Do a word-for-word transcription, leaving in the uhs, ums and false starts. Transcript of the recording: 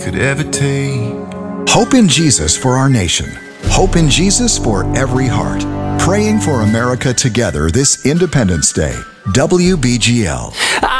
could ever take. Hope in Jesus for our nation. Hope in Jesus for every heart. Praying for America together this Independence Day. W B G L.